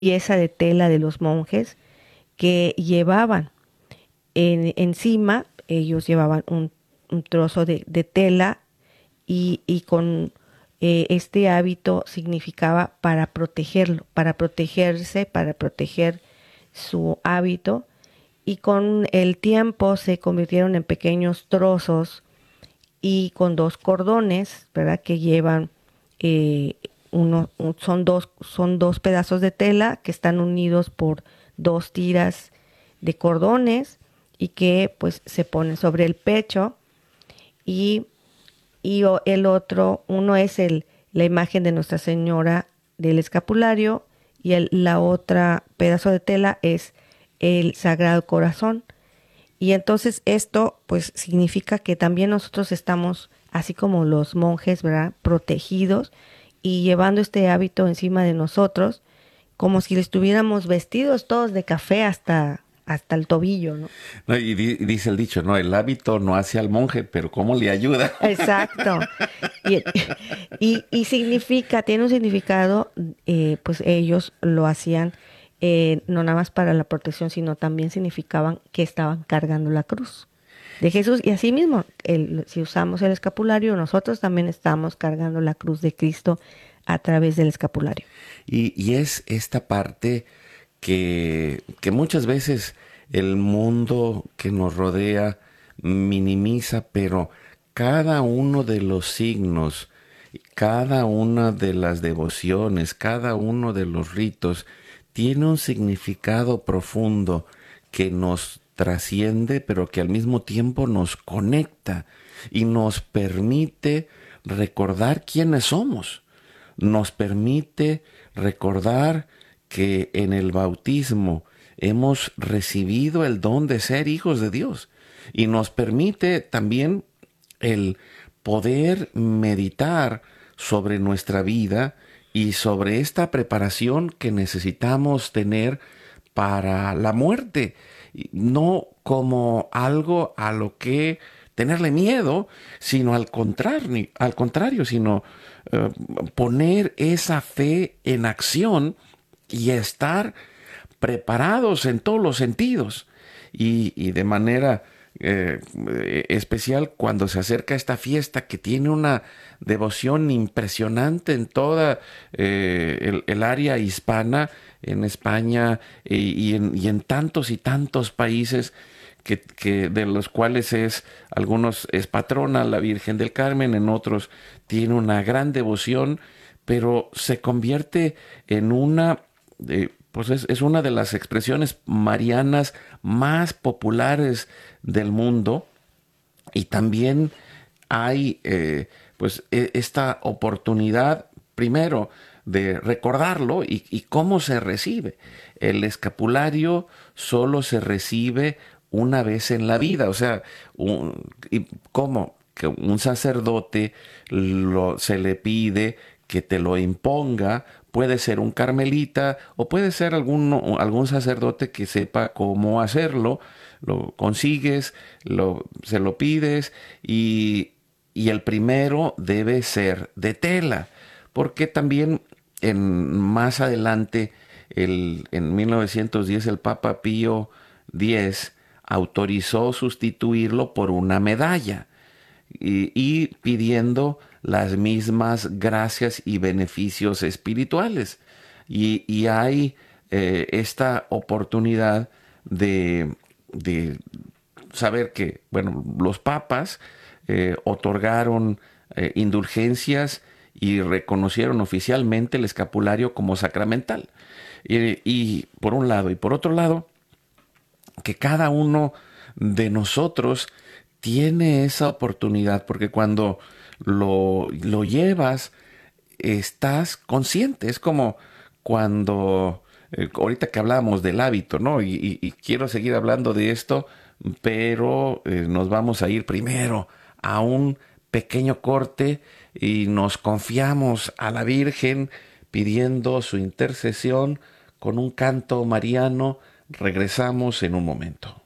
pieza de tela de los monjes que llevaban encima, ellos llevaban un trozo de tela y con este hábito significaba para protegerlo, para protegerse, para proteger su hábito, y con el tiempo se convirtieron en pequeños trozos y con dos cordones, ¿verdad? Que llevan son dos pedazos de tela que están unidos por dos tiras de cordones y que pues se ponen sobre el pecho y, el otro, uno es la imagen de Nuestra Señora del escapulario y la otra pedazo de tela es el Sagrado Corazón. Y entonces esto pues significa que también nosotros estamos, así como los monjes, ¿verdad?, protegidos y llevando este hábito encima de nosotros, como si estuviéramos vestidos todos de café hasta el tobillo, ¿no? No, y dice el dicho, no, el hábito no hace al monje, pero ¿cómo le ayuda? Exacto. Y, y significa, tiene un significado, pues ellos lo hacían no nada más para la protección, sino también significaban que estaban cargando la cruz de Jesús. Y así mismo, si usamos el escapulario, nosotros también estamos cargando la cruz de Cristo a través del escapulario. Y es esta parte que muchas veces el mundo que nos rodea minimiza, pero cada uno de los signos, cada una de las devociones, cada uno de los ritos tiene un significado profundo que nos trasciende, pero que al mismo tiempo nos conecta y nos permite recordar quiénes somos. Nos permite recordar que en el bautismo hemos recibido el don de ser hijos de Dios y nos permite también el poder meditar sobre nuestra vida y sobre esta preparación que necesitamos tener para la muerte, no como algo a lo que tenerle miedo, sino al contrario, sino eh, poner esa fe en acción y estar preparados en todos los sentidos y de manera especial cuando se acerca esta fiesta que tiene una devoción impresionante en toda el área hispana, en España y en tantos y tantos países que de los cuales algunos es patrona la Virgen del Carmen, en otros tiene una gran devoción, pero se convierte en pues es una de las expresiones marianas más populares del mundo y también hay esta oportunidad primero de recordarlo y cómo se recibe. El escapulario solo se recibe una vez en la vida, o sea, ¿y cómo? Que un sacerdote se le pide que te lo imponga, puede ser un carmelita o puede ser algún sacerdote que sepa cómo hacerlo, lo consigues, se lo pides y el primero debe ser de tela, porque también más adelante, en 1910, el Papa Pío X autorizó sustituirlo por una medalla y pidiendo las mismas gracias y beneficios espirituales. Y hay esta oportunidad de saber que, bueno, los papas otorgaron indulgencias y reconocieron oficialmente el escapulario como sacramental. Y por un lado, y por otro lado, que cada uno de nosotros tiene esa oportunidad, porque cuando lo llevas, estás consciente. Es como cuando, ahorita que hablábamos del hábito, ¿no? Y quiero seguir hablando de esto, pero nos vamos a ir primero a un pequeño corte y nos confiamos a la Virgen pidiendo su intercesión con un canto mariano. Regresamos en un momento.